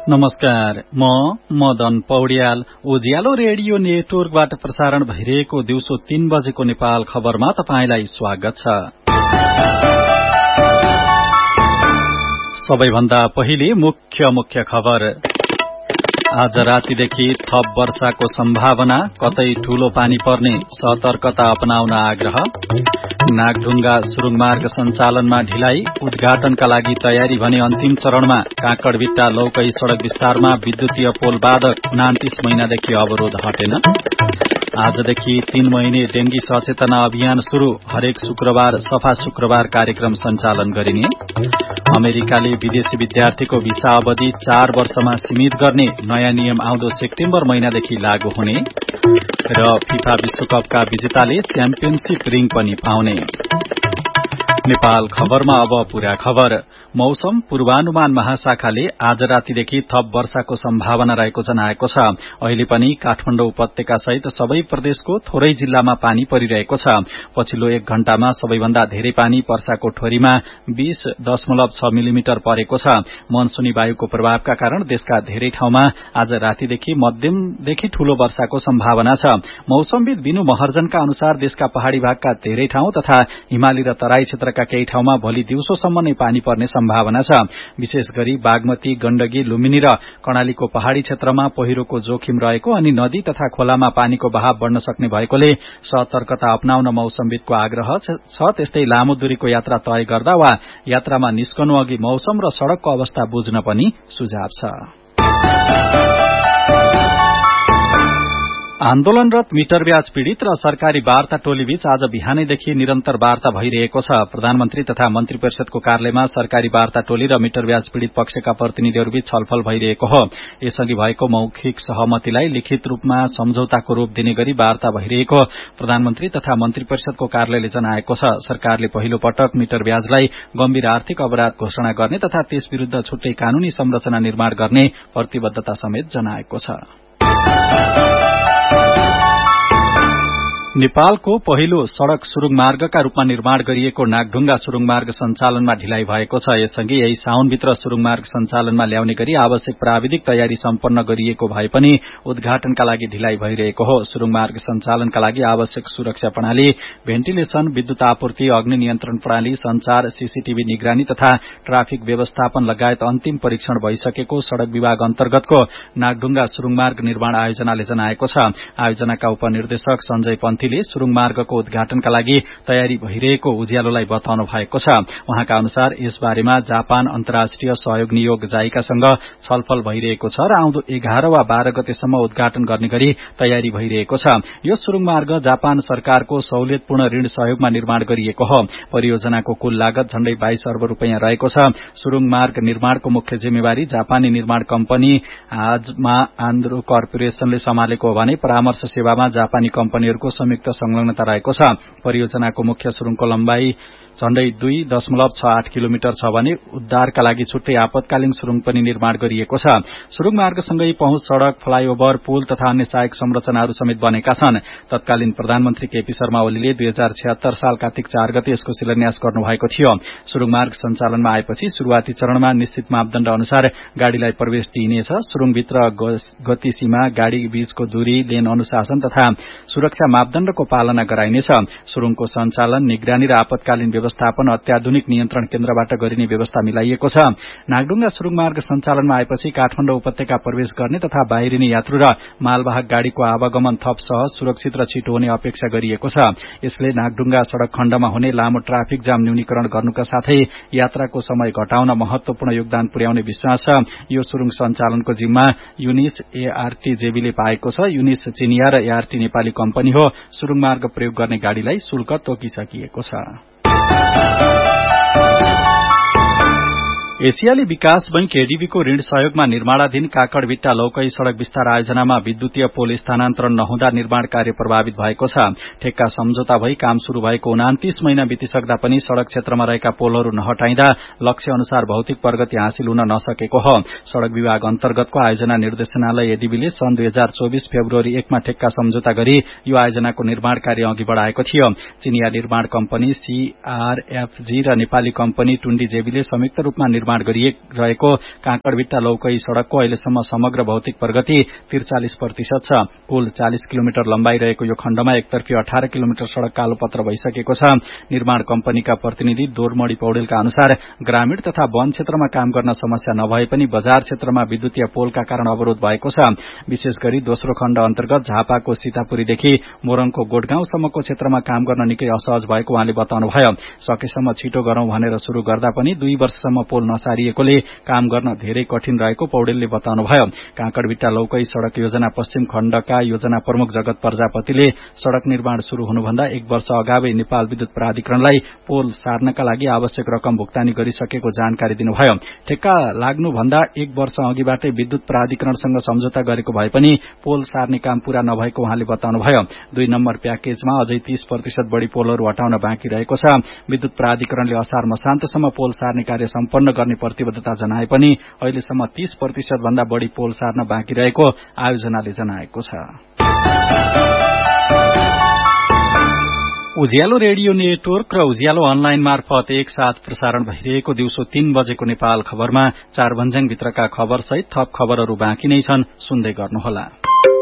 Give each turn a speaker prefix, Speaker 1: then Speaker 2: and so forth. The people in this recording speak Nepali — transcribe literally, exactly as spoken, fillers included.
Speaker 1: नमस्कार, म मदन पौड्याल। उज्यालो रेडियो नेटवर्कबाट प्रसारण भइरहेको दिउँसो तीन बजेको नेपाल खबरमा तपाईंलाई स्वागत छ। सबैभन्दा पहिले मुख्य मुख्य खबर। आज रातिदेखि थप वर्षाको सम्भावना, कतै ठूलो पानी पर्ने, सतर्कता अपनाउन आग्रह। नागढुङ्गा सुरुङमार्ग सञ्चालनमा ढिलाइ, उद्घाटनका लागि तयारी भने अन्तिम चरणमा। काँकडभिट्टा लौकै सड़क विस्तारमा विद्युतीय पोल बाधक, उनान्तीस महिनादेखि अवरोध हटेन। आजदेखि तीन महिने डेंगी सचेतना अभियान शुरू, हरेक शुक्रबार सफा शुक्रबार कार्यक्रम सञ्चालन गरिने। अमेरिकाले विदेशी विद्यार्थीको भिसा अवधि चार वर्षमा सीमित गर्ने नयाँ नियम आउँदो सेप्टेम्बर महिनादेखि लागू हुने र फिफा विश्वकपका विजेताले च्याम्पियनशीप रिङ पनि पाउने। नेपाल खबरमा अब पूरा खबर। मौसम पूर्वानुमान महाशाखाले आज रातिदेखि थप वर्षाको सम्भावना रहेको जनाएको छ। अहिले पनि काठमाडौँ उपत्यका सहित सबै प्रदेशको थोरै जिल्लामा पानी परिरहेको छ। पछिल्लो एक घण्टामा सबैभन्दा धेरै पानी पर्साको ठोरीमा बीस दशमलव छ मिलिमिटर परेको छ। मनसुनी वायुको प्रभावका कारण देशका धेरै ठाउँमा आज रातिदेखि मध्यमदेखि ठूलो वर्षाको सम्भावना छ। मौसमविद विनु महर्जनका अनुसार देशका पहाड़ी भागका धेरै ठाउँ तथा हिमाली र तराई क्षेत्रका केही ठाउँमा भोलि दिउँसोसम्म नै पानी पर्ने सम्भावना छ। विशेष गरी बागमती, गण्डकी, लुम्बिनी र कर्णालीको पहाड़ी क्षेत्रमा पहिरोको जोखिम रहेको अनि नदी तथा खोलामा पानीको बहाव बढ़न सक्ने भएकोले सतर्कता अपनाउन मौसमविदको आग्रह छ। त्यस्तै लामो दूरीको यात्रा तय गर्दा वा यात्रामा निस्कनु अघि मौसम र सड़कको अवस्था बुझ्न पनि सुझाव छ। आन्दोलनरत मिटर ब्याज पीड़ित र सरकारी वार्ता टोलीबीच आज बिहानैदेखि निरन्तर वार्ता भइरहेको छ। प्रधानमन्त्री तथा मन्त्री परिषदको कार्यालयमा सरकारी वार्ता टोली र मिटर ब्याज पीड़ित पक्षका प्रतिनिधिहरूबीच छलफल भइरहेको हो। यसअघि भएको मौखिक सहमतिलाई लिखित रूपमा सम्झौताको रूप दिने गरी वार्ता भइरहेको प्रधानमन्त्री तथा मन्त्री परिषदको कार्यालयले जनाएको छ। सरकारले पहिलो पटक मिटर ब्याजलाई गम्भीर आर्थिक अपराध घोषणा गर्ने तथा त्यस विरूद्ध छुट्टै कानूनी संरचना निर्माण गर्ने प्रतिबद्धता समेत जनाएको छ। नेपालको पहिलो सड़क सुरुङमार्गका रूपमा निर्माण गरिएको नागढुङ्गा सुरुङमार्ग सञ्चालनमा ढिलाइ भएको छ। यससँगै यही साउनभित्र सुरुङमार्ग सञ्चालनमा ल्याउने गरी आवश्यक प्राविधिक तयारी सम्पन्न गरिएको भए पनि उद्घाटनका लागि ढिलाइ भइरहेको हो। सुरुङमार्ग सञ्चालनका लागि आवश्यक सुरक्षा प्रणाली, भेन्टिलेशन, विद्युत आपूर्ति, अग्नि नियन्त्रण प्रणाली, संचार, सीसीटीभी निगरानी तथा ट्राफिक व्यवस्थापन लगायत अन्तिम परीक्षण भइसकेको सड़क विभाग अन्तर्गतको नागढुङ्गा सुरुङमार्ग निर्माण आयोजनाले जनाएको छ। आयोजनाका उपनिर्देशक संजय पन्थी सुरुङमार्गको उद्घाटनका लागि तयारी भइरहेको उज्यालोलाई बताउनु भएको छ। उहाँका अनुसार यस बारेमा जापान अन्तर्राष्ट्रिय सहयोग नियोग जाइकासँग छलफल भइरहेको छ र आउँदो एघार वा बाह्र गतेसम्म उद्घाटन गर्ने गरी तयारी भइरहेको छ। यो सुरुङमार्ग जापान सरकारको सहुलियतपूर्ण ऋण सहयोगमा निर्माण गरिएको हो। परियोजनाको कुल लागत झण्डै बाइस अर्ब रूपियाँ रहेको छ। सुरुङमार्ग निर्माणको मुख्य जिम्मेवारी जापानी निर्माण कम्पनी आजमा आन्द्रो कर्पोरेशनले सम्हालेको हो भने परामर्श सेवामा जापानी कम्पनीहरूको संयुक्त संलग्नता रहेको छ। परियोजनाको मुख्य सुरुङको लम्बाई झण्डै दुई दशमलव छ आठ किलोमिटर छ भने उद्धारका लागि छुट्टै आपतकालीन सुरुङ पनि निर्माण गरिएको छ। सुरुङमार्गसँगै पहुँच सड़क, फ्लाईओभर, पुल तथा अन्य सहायक संरचनाहरू समेत बनेका छन्। तत्कालीन प्रधानमन्त्री केपी शर्मा ओलीले दुई हजार छिहत्तर साल कार्तिक चार गते यसको शिलान्यास गर्नुभएको थियो। सुरुङमार्ग सञ्चालनमा आएपछि शुरूआती चरणमा निश्चित मापदण्ड अनुसार गाड़ीलाई प्रवेश दिइनेछ। सुरुङभित्र गति सीमा, गाड़ी बीचको दूरी, लेन अनुशासन तथा सुरक्षा मापदण्डको पालना गराइनेछ। सुरुङको सञ्चालन, निगरानी र आपतकालीन व्यवस्थापन अत्याधुनिक नियन्त्रण केन्द्रबाट गरिने व्यवस्था मिलाइएको छ। नागढुङ्गा सुरुङमार्ग सञ्चालनमा आएपछि काठमाडौँ उपत्यका प्रवेश गर्ने तथा बाहिरिने यात्रु र मालवाहक गाड़ीको आवागमन थप सहज, सुरक्षित र छिटो हुने अपेक्षा गरिएको छ। यसले नागढुङ्गा सड़क खण्डमा हुने लामो ट्राफिक जाम न्यूनीकरण गर्नुका साथै यात्राको समय घटाउन महत्वपूर्ण योगदान पुर्याउने विश्वास छ। यो सुरुङ सञ्चालनको जिम्मा युनिस एआरटी जेबीले पाएको छ। युनिस चिनिया र एआरटी नेपाली कम्पनी हो। सुरुङमार्ग प्रयोग गर्ने गाड़ीलाई शुल्क तोकिसकिएको छ। एशियाली विकास बैंक एडीबीको ऋण सहयोगमा निर्माणाधीन काँकडभिट्टा लौकै सड़क विस्तार आयोजनामा विद्युतीय पोल स्थानान्तरण नहुँदा निर्माण कार्य प्रभावित भएको छ। ठेक्का सम्झौता भई काम शुरू भएको उनान्तीस महिना बितिसक्दा पनि सड़क क्षेत्रमा रहेका पोलहरू नहटाइँदा लक्ष्य अनुसार भौतिक प्रगति हासिल हुन नसकेको हो। सड़क विभाग अन्तर्गतको आयोजना निर्देशनालय एडीबीले सन् दुई हजार चौबीस फेब्रुअरी एकमा ठेक्का सम्झौता गरी यो आयोजनाको निर्माण कार्य अघि बढ़ाएको थियो। चिनिया निर्माण कम्पनी सीआरएफजी र नेपाली कम्पनी टुण्डी जेबीले संयुक्त रूपमा निर्माण गरिरहेको काँकडभिट्टा लौकई सड़कको अहिलेसम्म समग्र भौतिक प्रगति त्रिचालिस प्रतिशत छ। कुल चालिस किलोमिटर लम्बाई रहेको यो खण्डमा एकतर्फी अठार किलोमिटर सड़क कालोपत्र भइसकेको छ। निर्माण कम्पनीका प्रतिनिधि दोरमणि पौडेलका अनुसार ग्रामीण तथा वन क्षेत्रमा काम गर्न समस्या नभए पनि बजार क्षेत्रमा विद्युतीय पोलका कारण अवरोध भएको छ। विशेष गरी दोस्रो खण्ड अन्तर्गत झापाको सीतापुरीदेखि मोरङको गोठगाउँसम्मको क्षेत्रमा काम गर्न निकै असहज भएको उहाँले बताउनुभयो। सकेसम्म छिटो गरौं भनेर शुरू गर्दा पनि दुई वर्षसम्म पोल नसारिएकोले काम गर्न धेरै कठिन रहेको पौडेलले बताउनुभयो। काँकडभिट्टा लौकई सड़क योजना पश्चिम खण्डका योजना प्रमुख जगत प्रजापतिले सड़क निर्माण शुरू हुनुभन्दा एक वर्ष अगावै नेपाल विद्युत प्राधिकरणलाई पोल सार्नका लागि आवश्यक रकम भुक्तानी गरिसकेको जानकारी दिनुभयो। ठेक्का लाग्नुभन्दा एक वर्ष अघिबाटै विद्युत प्राधिकरणसँग सम्झौता गरेको भए पनि पोल सार्ने काम पूरा नभएको उहाँले बताउनुभयो। दुई नम्बर प्याकेजमा अझै तीस प्रतिशत बढ़ी पोलहरू हटाउन बाँकी रहेको छ। विद्युत प्राधिकरणले असार मसान्तसम्म पोल सार्ने कार्य सम्पन्न गर्ने प्रतिबद्धता जनाए पनि अहिलेसम्म तीस प्रतिशत भन्दा बढ़ी पोल सार्न बाँकी रहेको आयोजनाले जनाएको छ। उज्यालो रेडियो नेटवर्क र उज्यालो अनलाइन मार्फत एकसाथ प्रसारण भइरहेको दिउँसो तीन बजेको नेपाल खबरमा चार भन्ज्याङ भित्रका खबर सहित थप खबरहरू बाँकी नै छन्, सुन्दै गर्नुहोला।